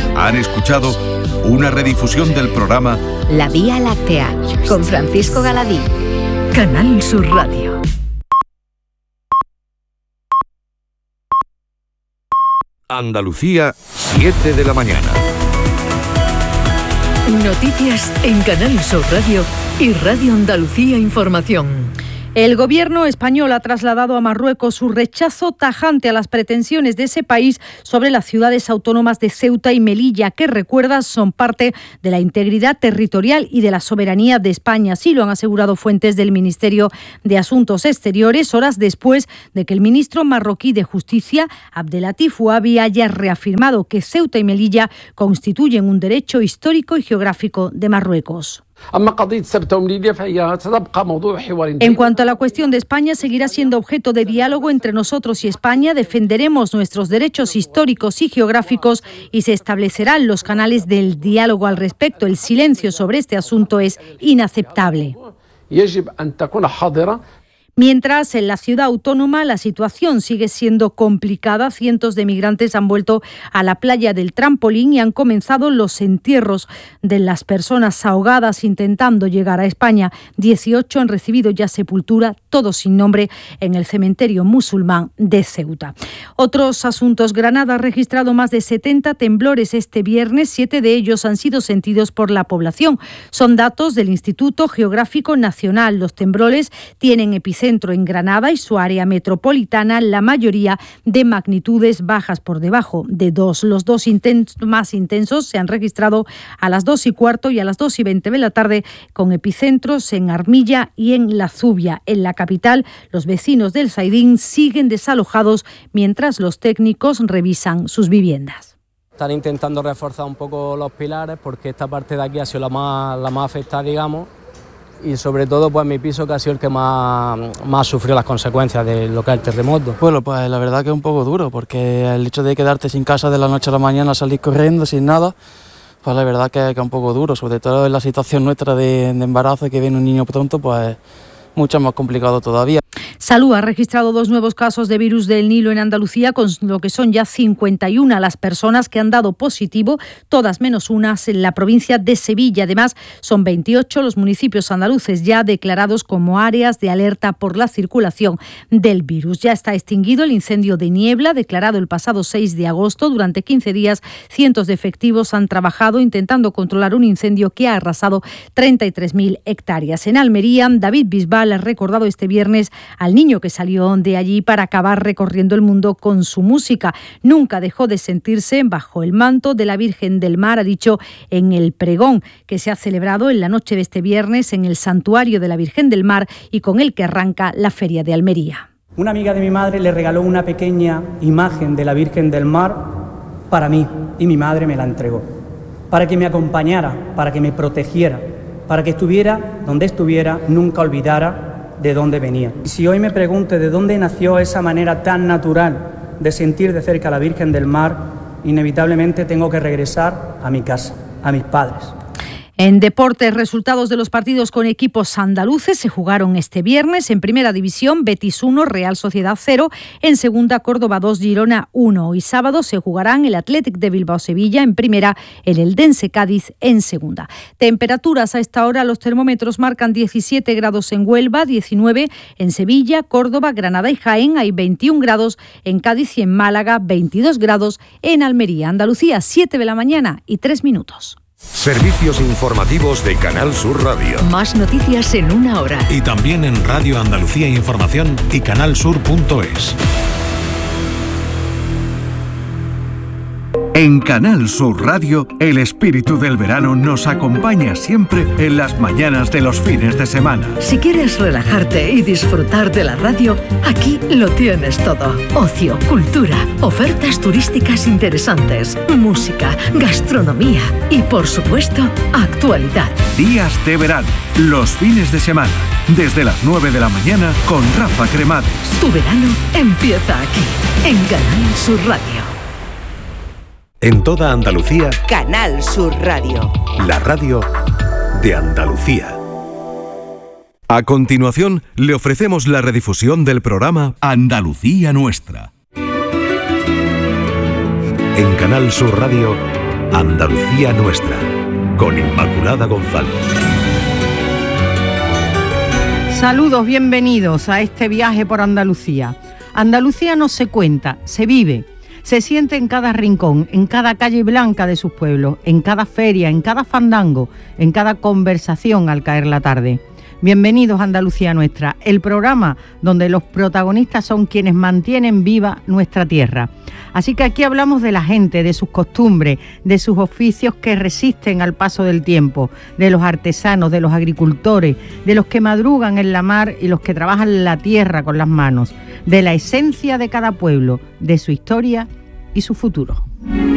Han escuchado una redifusión del programa La Vía Láctea, con Francisco Galadí. Canal Sur Radio. Andalucía, 7 de la mañana. Noticias en Canal Sur Radio y Radio Andalucía Información. El gobierno español ha trasladado a Marruecos su rechazo tajante a las pretensiones de ese país sobre las ciudades autónomas de Ceuta y Melilla, que, recuerda, son parte de la integridad territorial y de la soberanía de España. Así lo han asegurado fuentes del Ministerio de Asuntos Exteriores, horas después de que el ministro marroquí de Justicia, Abdelatif Ouabi, haya reafirmado que Ceuta y Melilla constituyen un derecho histórico y geográfico de Marruecos. En cuanto a la cuestión de España, seguirá siendo objeto de diálogo entre nosotros y España. Defenderemos nuestros derechos históricos y geográficos y se establecerán los canales del diálogo al respecto. El silencio sobre este asunto es inaceptable. Mientras, en la ciudad autónoma la situación sigue siendo complicada. Cientos de migrantes han vuelto a la playa del Trampolín y han comenzado los entierros de las personas ahogadas intentando llegar a España. 18 han recibido ya sepultura, todos sin nombre, en el cementerio musulmán de Ceuta. Otros asuntos. Granada ha registrado más de 70 temblores este viernes. 7 de ellos han sido sentidos por la población. Son datos del Instituto Geográfico Nacional. Los temblores tienen epicentro en Granada y su área metropolitana, la mayoría de magnitudes bajas por debajo de 2. Los dos más intensos se han registrado a las 2:15 y a las 2:20 de la tarde, con epicentros en Armilla y en La Zubia. En la capital, los vecinos del Zaidín siguen desalojados mientras los técnicos revisan sus viviendas. Están intentando reforzar un poco los pilares porque esta parte de aquí ha sido la más afectada, digamos. Y sobre todo pues mi piso, que ha sido el que más sufrió las consecuencias de lo que es el terremoto. Bueno, pues la verdad que es un poco duro, porque el hecho de quedarte sin casa de la noche a la mañana, salir corriendo sin nada, pues la verdad que es un poco duro, sobre todo en la situación nuestra de embarazo y que viene un niño pronto, pues mucho más complicado todavía. Salud ha registrado 2 nuevos casos de virus del Nilo en Andalucía, con lo que son ya 51 las personas que han dado positivo, todas menos unas en la provincia de Sevilla. Además, son 28 los municipios andaluces ya declarados como áreas de alerta por la circulación del virus. Ya está extinguido el incendio de Niebla, declarado el pasado 6 de agosto. Durante 15 días, cientos de efectivos han trabajado intentando controlar un incendio que ha arrasado 33.000 hectáreas. En Almería, David Bisbal ha recordado este viernes al niño que salió de allí para acabar recorriendo el mundo con su música. Nunca dejó de sentirse bajo el manto de la Virgen del Mar, ha dicho en el pregón que se ha celebrado en la noche de este viernes en el Santuario de la Virgen del Mar y con el que arranca la Feria de Almería. Una amiga de mi madre le regaló una pequeña imagen de la Virgen del Mar para mí y mi madre me la entregó, para que me acompañara, para que me protegiera, para que estuviera donde estuviera, nunca olvidara de dónde venía. Y si hoy me pregunto de dónde nació esa manera tan natural de sentir de cerca a la Virgen del Mar, inevitablemente tengo que regresar a mi casa, a mis padres. En deportes, resultados de los partidos con equipos andaluces se jugaron este viernes. En Primera División, Betis 1, Real Sociedad 0. En Segunda, Córdoba 2, Girona 1. Hoy sábado se jugarán el Athletic de Bilbao-Sevilla en Primera, el Eldense Cádiz en Segunda. Temperaturas a esta hora, los termómetros marcan 17 grados en Huelva, 19 en Sevilla, Córdoba, Granada y Jaén. Hay 21 grados en Cádiz y en Málaga, 22 grados en Almería. Andalucía, 7 de la mañana y 3 minutos. Servicios informativos de Canal Sur Radio. Más noticias en una hora. Y también en Radio Andalucía Información y canalsur.es. En Canal Sur Radio, el espíritu del verano nos acompaña siempre en las mañanas de los fines de semana. Si quieres relajarte y disfrutar de la radio, aquí lo tienes todo. Ocio, cultura, ofertas turísticas interesantes, música, gastronomía y, por supuesto, actualidad. Días de verano, los fines de semana, desde las 9 de la mañana con Rafa Cremades. Tu verano empieza aquí, en Canal Sur Radio. En toda Andalucía, Canal Sur Radio. la radio de Andalucía. A continuación, le ofrecemos la redifusión del programa Andalucía Nuestra. En Canal Sur Radio, Andalucía Nuestra, con Inmaculada González. Saludos, bienvenidos a este viaje por Andalucía. Andalucía no se cuenta, se vive. Se siente en cada rincón, en cada calle blanca de sus pueblos, en cada feria, en cada fandango, en cada conversación al caer la tarde. Bienvenidos a Andalucía Nuestra, el programa donde los protagonistas son quienes mantienen viva nuestra tierra. Así que aquí hablamos de la gente, de sus costumbres, de sus oficios que resisten al paso del tiempo, de los artesanos, de los agricultores, de los que madrugan en la mar y los que trabajan la tierra con las manos, de la esencia de cada pueblo, de su historia y su futuro.